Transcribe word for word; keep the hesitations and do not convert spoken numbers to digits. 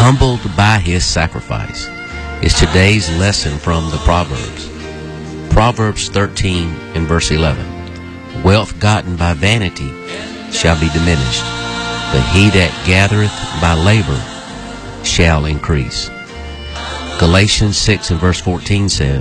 humbled by his sacrifice, is today's lesson from the Proverbs. Proverbs thirteen and verse eleven. Wealth gotten by vanity shall be diminished, but he that gathereth by labor shall increase. Galatians six and verse fourteen says,